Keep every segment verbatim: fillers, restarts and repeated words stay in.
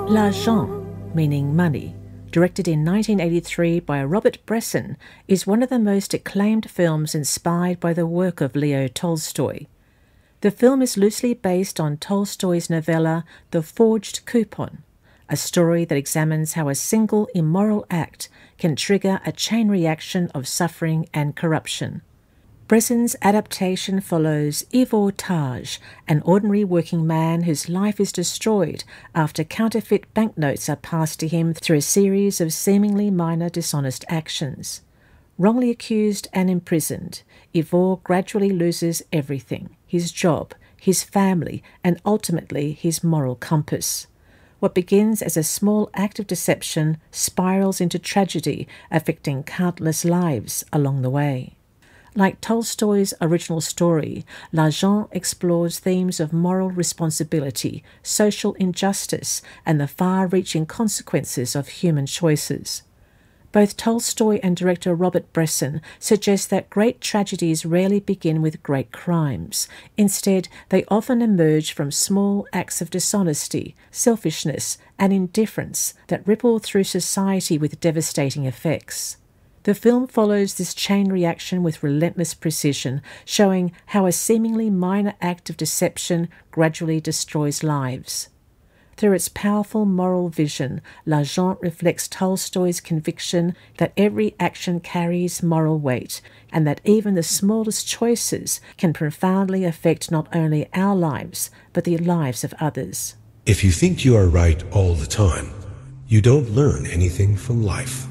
L'argent, meaning money, directed in nineteen eighty-three by Robert Bresson, is one of the most acclaimed films inspired by the work of Leo Tolstoy. The film is loosely based on Tolstoy's novella The Forged Coupon, a story that examines how a single immoral act can trigger a chain reaction of suffering and corruption. Bresson's adaptation follows Ivor Taj, an ordinary working man whose life is destroyed after counterfeit banknotes are passed to him through a series of seemingly minor dishonest actions. Wrongly accused and imprisoned, Ivor gradually loses everything: his job, his family, and ultimately his moral compass. What begins as a small act of deception spirals into tragedy, affecting countless lives along the way. Like Tolstoy's original story, L'argent explores themes of moral responsibility, social injustice, and the far-reaching consequences of human choices. Both Tolstoy and director Robert Bresson suggest that great tragedies rarely begin with great crimes. Instead, they often emerge from small acts of dishonesty, selfishness, and indifference that ripple through society with devastating effects. The film follows this chain reaction with relentless precision, showing how a seemingly minor act of deception gradually destroys lives. Through its powerful moral vision, L'argent reflects Tolstoy's conviction that every action carries moral weight, and that even the smallest choices can profoundly affect not only our lives, but the lives of others. If you think you are right all the time, you don't learn anything from life.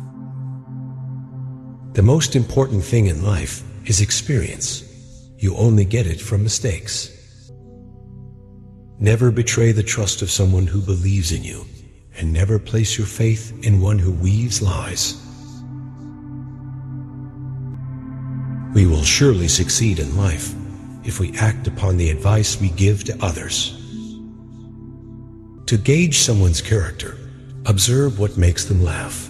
The most important thing in life is experience. You only get it from mistakes. Never betray the trust of someone who believes in you, and never place your faith in one who weaves lies. We will surely succeed in life if we act upon the advice we give to others. To gauge someone's character, observe what makes them laugh.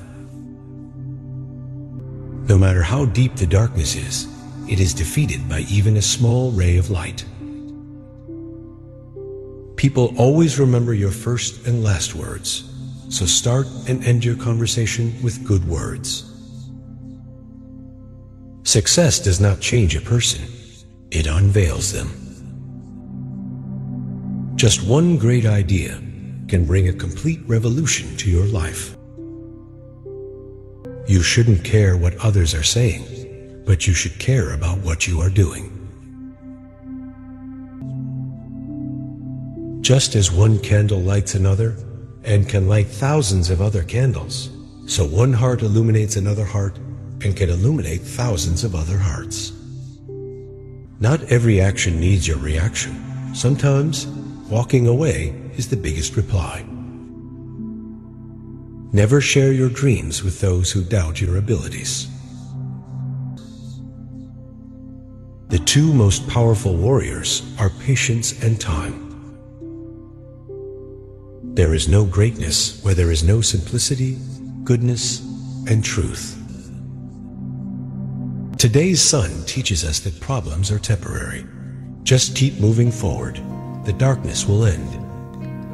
No matter how deep the darkness is, it is defeated by even a small ray of light. People always remember your first and last words, so start and end your conversation with good words. Success does not change a person, it unveils them. Just one great idea can bring a complete revolution to your life. You shouldn't care what others are saying, but you should care about what you are doing. Just as one candle lights another and can light thousands of other candles, so one heart illuminates another heart and can illuminate thousands of other hearts. Not every action needs your reaction. Sometimes walking away is the biggest reply. Never share your dreams with those who doubt your abilities. The two most powerful warriors are patience and time. There is no greatness where there is no simplicity, goodness, and truth. Today's sun teaches us that problems are temporary. Just keep moving forward. The darkness will end.